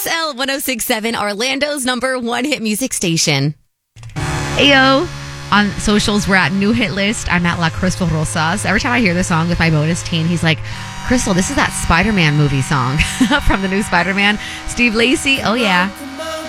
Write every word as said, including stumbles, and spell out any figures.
X L one oh six point seven, Orlando's number one hit music station. Ayo. On socials, we're at New Hit List. I'm at La Crystal Rosas. Every time I hear the song with my bonus teen, he's like, Crystal, this is that Spider-Man movie song from the new Spider-Man. Steve Lacy, oh yeah.